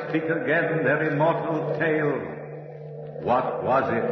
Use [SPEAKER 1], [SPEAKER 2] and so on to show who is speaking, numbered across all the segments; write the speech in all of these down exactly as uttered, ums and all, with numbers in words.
[SPEAKER 1] speak again their immortal tale. What was it?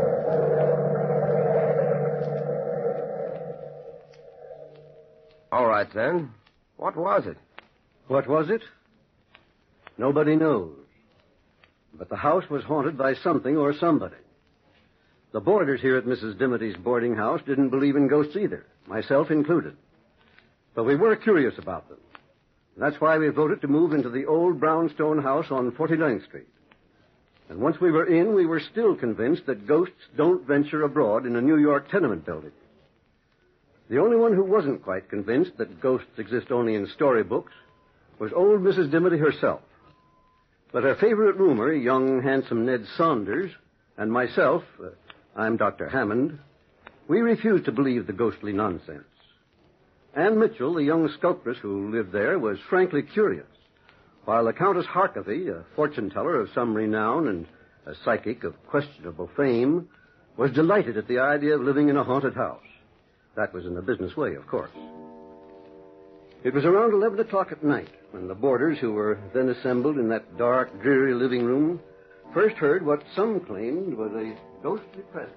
[SPEAKER 2] All right, then. What was it?
[SPEAKER 3] What was it? Nobody knows. But the house was haunted by something or somebody. The boarders here at Missus Dimity's boarding house didn't believe in ghosts either, myself included. But we were curious about them. That's why we voted to move into the old brownstone house on forty-ninth Street. And once we were in, we were still convinced that ghosts don't venture abroad in a New York tenement building. The only one who wasn't quite convinced that ghosts exist only in storybooks was old Missus Dimity herself. But her favorite roomer, young, handsome Ned Saunders, and myself, uh, I'm Doctor Hammond, we refused to believe the ghostly nonsense. Anne Mitchell, the young sculptress who lived there, was frankly curious, while the Countess Harkavy, a fortune-teller of some renown and a psychic of questionable fame, was delighted at the idea of living in a haunted house. That was in a business way, of course. It was around eleven o'clock at night when the boarders, who were then assembled in that dark, dreary living room, first heard what some claimed was a ghostly presence.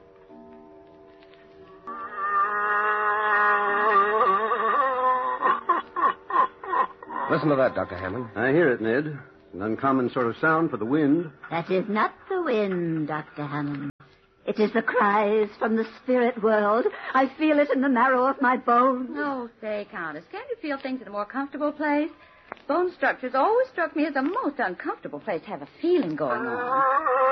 [SPEAKER 2] Listen to that, Doctor Hammond.
[SPEAKER 3] I hear it, Ned. An uncommon sort of sound for the wind.
[SPEAKER 4] That is not the wind, Doctor Hammond. It is the cries from the spirit world. I feel it in the marrow of my bones.
[SPEAKER 5] Oh, say, Countess, can't you feel things in a more comfortable place? Bone structures always struck me as a most uncomfortable place to have a feeling going on.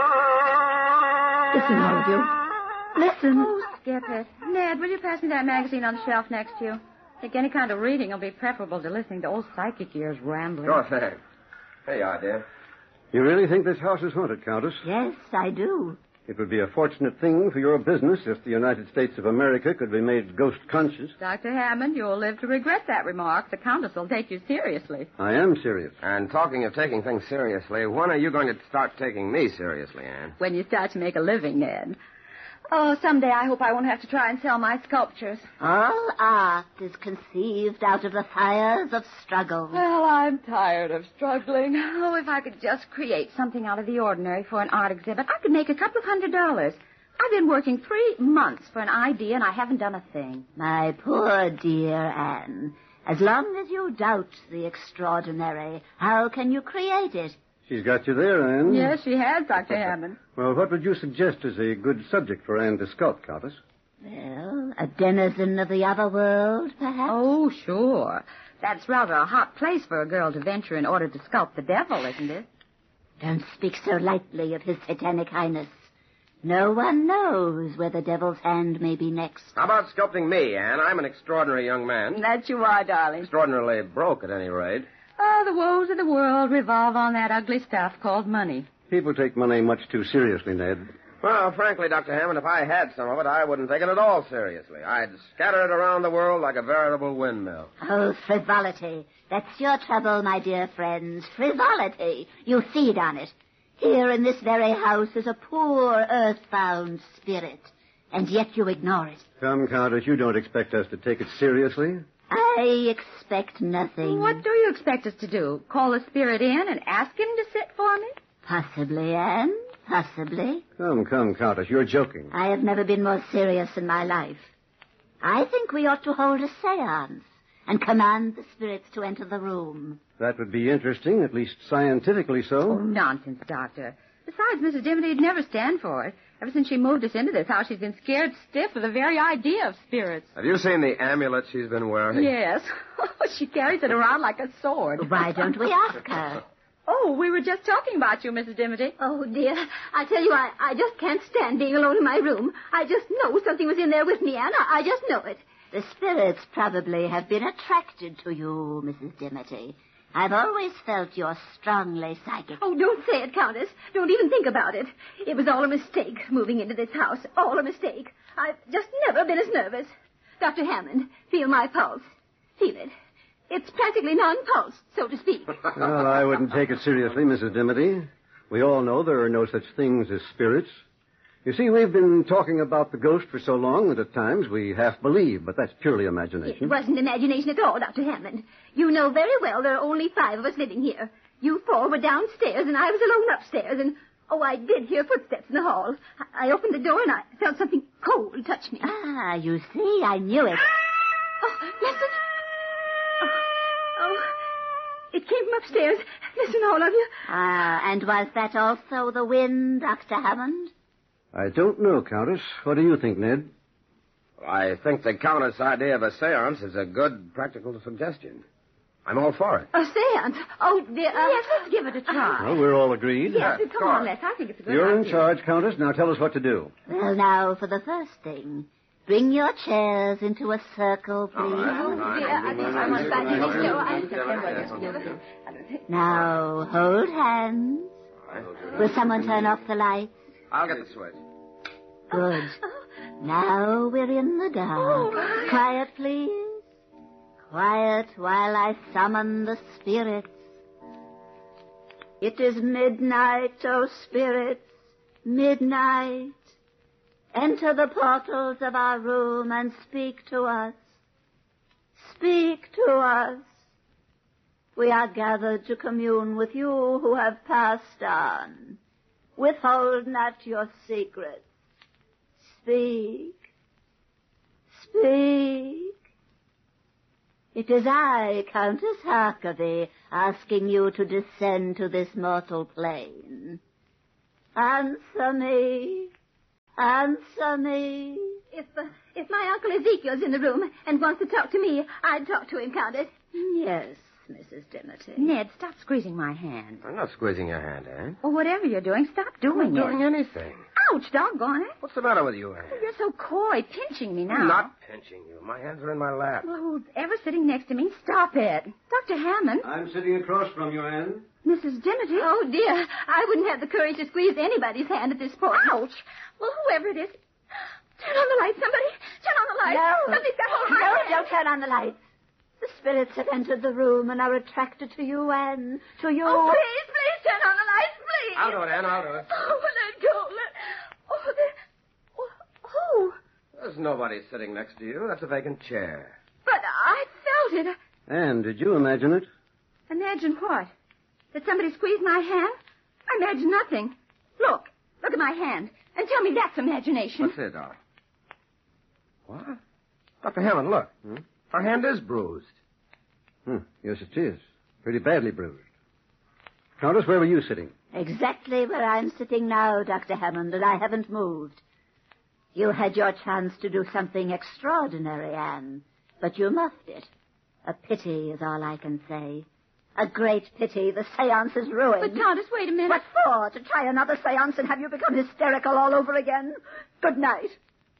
[SPEAKER 4] Listen, all of you. Listen.
[SPEAKER 5] Oh, skip it. Ned, will you pass me that magazine on the shelf next to you? I think any kind of reading will be preferable to listening to old psychic ears rambling.
[SPEAKER 2] Sure thing. Here you are, dear.
[SPEAKER 3] You really think this house is haunted, Countess?
[SPEAKER 4] Yes, I do.
[SPEAKER 3] It would be a fortunate thing for your business if the United States of America could be made ghost-conscious.
[SPEAKER 5] Doctor Hammond, you'll live to regret that remark. The Countess will take you seriously.
[SPEAKER 3] I am serious.
[SPEAKER 2] And talking of taking things seriously, when are you going to start taking me seriously, Anne?
[SPEAKER 5] When you start to make a living, Ned. Oh, someday I hope I won't have to try and sell my sculptures.
[SPEAKER 4] All art is conceived out of the fires of struggle.
[SPEAKER 5] Well, I'm tired of struggling. Oh, if I could just create something out of the ordinary for an art exhibit, I could make a couple of hundred dollars. I've been working three months for an idea, and I haven't done a thing.
[SPEAKER 4] My poor dear Anne, as long as you doubt the extraordinary, how can you create it?
[SPEAKER 3] She's got you there, Anne.
[SPEAKER 5] Yes, she has, Doctor Hammond.
[SPEAKER 3] Well, what would you suggest as a good subject for Anne to sculpt, Countess?
[SPEAKER 4] Well, a denizen of the other world, perhaps?
[SPEAKER 5] Oh, sure. That's rather a hot place for a girl to venture in order to sculpt the devil, isn't it?
[SPEAKER 4] Don't speak so lightly of his satanic highness. No one knows where the devil's hand may be next.
[SPEAKER 2] How about sculpting me, Anne? I'm an extraordinary young man.
[SPEAKER 5] That you are, darling.
[SPEAKER 2] Extraordinarily broke, at any rate.
[SPEAKER 5] Oh, the woes of the world revolve on that ugly stuff called money.
[SPEAKER 3] People take money much too seriously, Ned.
[SPEAKER 2] Well, frankly, Doctor Hammond, if I had some of it, I wouldn't take it at all seriously. I'd scatter it around the world like a veritable windmill.
[SPEAKER 4] Oh, frivolity. That's your trouble, my dear friends. Frivolity. You feed on it. Here in this very house is a poor, earthbound spirit, and yet you ignore it.
[SPEAKER 3] Come, Countess, you don't expect us to take it seriously?
[SPEAKER 4] I expect nothing.
[SPEAKER 5] What do you expect us to do? Call the spirit in and ask him to sit for me?
[SPEAKER 4] Possibly, Anne. Possibly.
[SPEAKER 3] Come, come, Countess, you're joking.
[SPEAKER 4] I have never been more serious in my life. I think we ought to hold a seance and command the spirits to enter the room.
[SPEAKER 3] That would be interesting, at least scientifically so.
[SPEAKER 5] Oh, nonsense, Doctor. Besides, Missus Dimity would never stand for it. Ever since she moved us into this house, she's been scared stiff of the very idea of spirits.
[SPEAKER 2] Have you seen the amulet she's been wearing?
[SPEAKER 5] Yes. She carries it around like a sword.
[SPEAKER 4] Why don't we ask her?
[SPEAKER 5] Oh, we were just talking about you, Missus Dimity.
[SPEAKER 6] Oh, dear. I tell you, I, I just can't stand being alone in my room. I just know something was in there with me, Anne. I, I just know it.
[SPEAKER 4] The spirits probably have been attracted to you, Missus Dimity. I've always felt you're strongly psychic.
[SPEAKER 6] Oh, don't say it, Countess. Don't even think about it. It was all a mistake, moving into this house. All a mistake. I've just never been as nervous. Doctor Hammond, feel my pulse. Feel it. It's practically non-pulse, so to speak.
[SPEAKER 3] Well, I wouldn't take it seriously, Missus Dimity. We all know there are no such things as spirits. You see, we've been talking about the ghost for so long that at times we half believe, but that's purely imagination.
[SPEAKER 6] It wasn't imagination at all, Doctor Hammond. You know very well there are only five of us living here. You four were downstairs, and I was alone upstairs, and, oh, I did hear footsteps in the hall. I, I opened the door, and I felt something cold touch me.
[SPEAKER 4] Ah, you see, I knew it.
[SPEAKER 6] Oh, listen. Oh, oh, it came from upstairs. Listen, all of you.
[SPEAKER 4] Ah, and was that also the wind, Doctor Hammond?
[SPEAKER 3] I don't know, Countess. What do you think, Ned?
[SPEAKER 2] I think the Countess' idea of a seance is a good practical suggestion. I'm all for it.
[SPEAKER 6] A seance? Oh, dear. Uh,
[SPEAKER 5] Yes, let's give it a try.
[SPEAKER 3] Well, we're all agreed.
[SPEAKER 5] Yes,
[SPEAKER 2] of
[SPEAKER 5] come on,
[SPEAKER 2] course.
[SPEAKER 5] Les. I think it's a good
[SPEAKER 3] You're in
[SPEAKER 5] idea.
[SPEAKER 3] charge, Countess. Now tell us what to do.
[SPEAKER 4] Well, now, for the first thing, bring your chairs into a circle, please.
[SPEAKER 6] Oh, dear. I think I want back in the show. I...
[SPEAKER 4] Now, hold hands. Will someone turn off the lights?
[SPEAKER 2] I'll get the switch.
[SPEAKER 4] Good. Now we're in the dark. Quiet, please. Quiet while I summon the spirits. It is midnight, oh spirits, midnight. Enter the portals of our room and speak to us. Speak to us. We are gathered to commune with you who have passed on. Withhold not your secrets. Speak. Speak. It is I, Countess Harkavy, asking you to descend to this mortal plane. Answer me. Answer me.
[SPEAKER 6] If, uh, if my Uncle Ezekiel's in the room and wants to talk to me, I'd talk to him, Countess.
[SPEAKER 4] Yes, Missus Dimity.
[SPEAKER 5] Ned, stop squeezing my hand.
[SPEAKER 2] I'm not squeezing your hand, Anne.
[SPEAKER 5] Or whatever you're doing, stop doing
[SPEAKER 2] I'm not
[SPEAKER 5] it.
[SPEAKER 2] doing anything.
[SPEAKER 5] Ouch, doggone it.
[SPEAKER 2] What's the matter with you, Anne?
[SPEAKER 5] You're so coy, pinching me now.
[SPEAKER 2] I'm not pinching you. My hands are in my lap.
[SPEAKER 5] Well, who's ever sitting next to me? Stop it. Doctor Hammond.
[SPEAKER 3] I'm sitting across from you, Anne.
[SPEAKER 5] Missus Dimity.
[SPEAKER 6] Oh, dear. I wouldn't have the courage to squeeze anybody's hand at this point.
[SPEAKER 5] Ouch. Well, whoever it is, turn on the light, somebody. Turn on the light.
[SPEAKER 4] No.
[SPEAKER 5] Somebody's got hold of my
[SPEAKER 4] No,
[SPEAKER 5] hand.
[SPEAKER 4] don't turn on the lights. The spirits have entered the room and are attracted to you, Anne. To you.
[SPEAKER 5] Oh, please, please turn on the lights, please.
[SPEAKER 2] I'll do it, Anne. I'll do it.
[SPEAKER 5] Oh, let go. Let... Oh, there... Oh, who?
[SPEAKER 2] There's nobody sitting next to you. That's a vacant chair.
[SPEAKER 5] But I felt it.
[SPEAKER 3] Anne, did you imagine it?
[SPEAKER 5] Imagine what? That somebody squeezed my hand? I imagine nothing. Look. Look at my hand. And tell me that's imagination.
[SPEAKER 2] What's it, Doc? What? Doctor Hammond, look.
[SPEAKER 3] Hmm?
[SPEAKER 2] Her hand is bruised.
[SPEAKER 3] Hmm. Yes, it is. Pretty badly bruised. Countess, where were you sitting?
[SPEAKER 4] Exactly where I'm sitting now, Doctor Hammond, and I haven't moved. You had your chance to do something extraordinary, Anne, but you muffed it. A pity is all I can say. A great pity. The seance is ruined.
[SPEAKER 5] But, Countess, wait a minute.
[SPEAKER 4] What for? To try another seance and have you become hysterical all over again? Good night.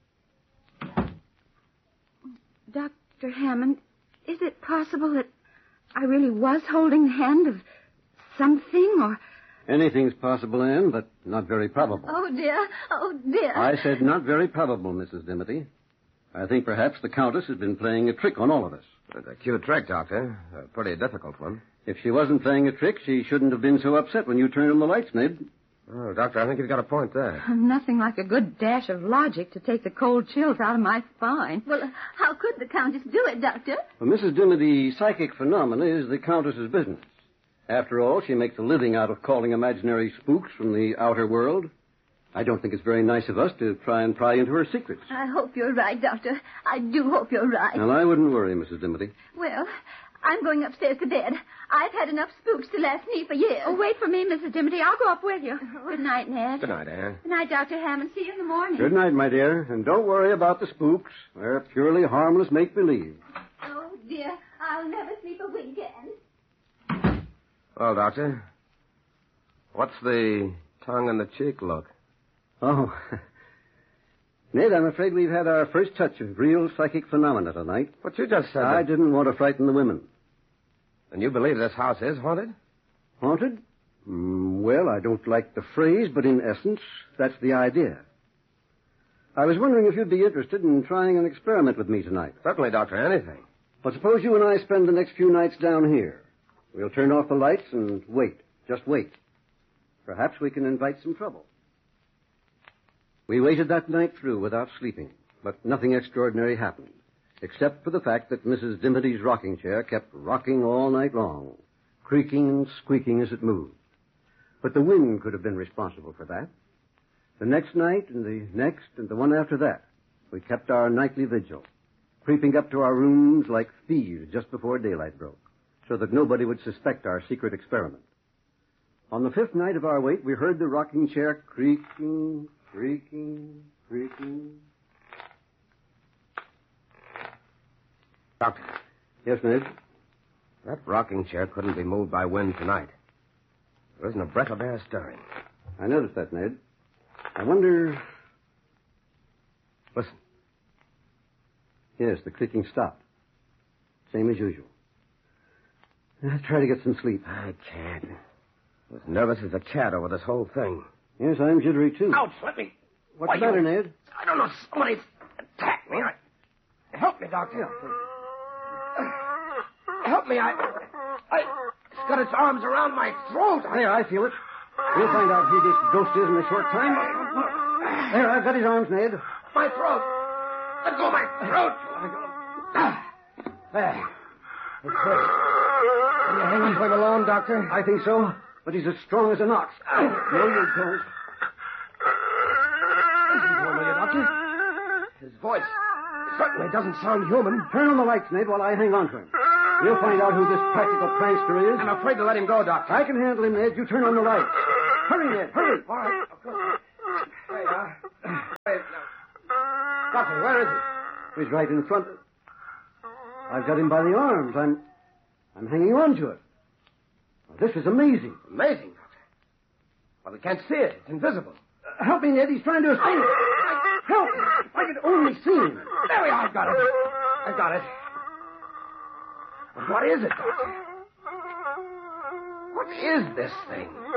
[SPEAKER 5] Doctor Hammond, is it possible that I really was holding the hand of something, or...
[SPEAKER 3] Anything's possible, Anne, but not very probable.
[SPEAKER 6] Oh, dear. Oh, dear.
[SPEAKER 3] I said not very probable, Missus Dimity. I think perhaps the Countess has been playing a trick on all of us.
[SPEAKER 2] It's a cute trick, Doctor. A pretty difficult one.
[SPEAKER 3] If she wasn't playing a trick, she shouldn't have been so upset when you turned on the lights, Ned.
[SPEAKER 2] Oh, Doctor, I think you've got a point there.
[SPEAKER 5] Nothing like a good dash of logic to take the cold chills out of my spine.
[SPEAKER 6] Well, how could the Countess do it, Doctor?
[SPEAKER 3] Well, Missus Dimity, psychic phenomena is the Countess's business. After all, she makes a living out of calling imaginary spooks from the outer world. I don't think it's very nice of us to try and pry into her secrets.
[SPEAKER 6] I hope you're right, Doctor. I do hope you're right.
[SPEAKER 3] Well, I wouldn't worry, Missus Dimity.
[SPEAKER 6] Well, I'm going upstairs to bed. I've had enough spooks to last me for years.
[SPEAKER 5] Oh, wait for me, Missus Dimity. I'll go up with you. Good night, Ned.
[SPEAKER 2] Good night, Anne.
[SPEAKER 5] Good night, Doctor Hammond. See you in the morning.
[SPEAKER 3] Good night, my dear. And don't worry about the spooks. They're purely harmless make-believe.
[SPEAKER 6] Oh, dear. I'll never sleep a wink, Anne.
[SPEAKER 2] Well, Doctor, what's the tongue-in-the-cheek look?
[SPEAKER 3] Oh. Ned, I'm afraid we've had our first touch of real psychic phenomena tonight.
[SPEAKER 2] But you just said
[SPEAKER 3] I
[SPEAKER 2] that...
[SPEAKER 3] didn't want to frighten the women.
[SPEAKER 2] And you believe this house is haunted?
[SPEAKER 3] Haunted? Mm, well, I don't like the phrase, but in essence, that's the idea. I was wondering if you'd be interested in trying an experiment with me tonight.
[SPEAKER 2] Certainly, Doctor, anything.
[SPEAKER 3] But suppose you and I spend the next few nights down here. We'll turn off the lights and wait. Just wait. Perhaps we can invite some trouble. We waited that night through without sleeping, but nothing extraordinary happened, except for the fact that Missus Dimity's rocking chair kept rocking all night long, creaking and squeaking as it moved. But the wind could have been responsible for that. The next night and the next and the one after that, we kept our nightly vigil, creeping up to our rooms like thieves just before daylight broke, so that nobody would suspect our secret experiment. On the fifth night of our wait, we heard the rocking chair creaking, creaking, creaking.
[SPEAKER 2] Doctor.
[SPEAKER 3] Yes, Ned?
[SPEAKER 2] That rocking chair couldn't be moved by wind tonight. There isn't a breath of air stirring.
[SPEAKER 3] I noticed that, Ned. I wonder...
[SPEAKER 2] Listen.
[SPEAKER 3] Yes, the clicking stopped. Same as usual. I'll try to get some sleep.
[SPEAKER 2] I can't. I'm as nervous as a cat over this whole thing.
[SPEAKER 3] Yes, I'm jittery, too.
[SPEAKER 2] Ouch, let me...
[SPEAKER 3] What's the matter, Ned?
[SPEAKER 2] I don't know. Somebody's attacked me. I... Help me, Doctor. Help me. I... I... It's got its arms around my throat. I...
[SPEAKER 3] There, I feel it. We'll find out who this ghost is in a short time. There, I've got his arms, Ned.
[SPEAKER 2] My throat. Let go of my throat. There. It's hurt. Can you hang on to him alone, Doctor?
[SPEAKER 3] I think so, but he's as strong as an ox. No, you don't.
[SPEAKER 2] Listen to him, will you, Doctor? His voice certainly doesn't sound human.
[SPEAKER 3] Turn on the lights, Ned, while I hang on to him. We'll find out who this practical prankster is.
[SPEAKER 2] I'm afraid to let him go, Doctor.
[SPEAKER 3] I can handle him, Ned. You turn on the lights. Hurry, Ned, hurry.
[SPEAKER 2] All right. Of course. There you are. Wait, now. Doctor, where is he?
[SPEAKER 3] He's right in front. I've got him by the arms. I'm... I'm hanging on to it. Well, this is amazing.
[SPEAKER 2] Amazing, Doctor. Well, we can't see it. It's invisible.
[SPEAKER 3] Uh, help me, Ned. He's trying to escape. Help me. If I could only see him.
[SPEAKER 2] There we are. I've got it. I've got it. What is it, Doctor? What is this thing?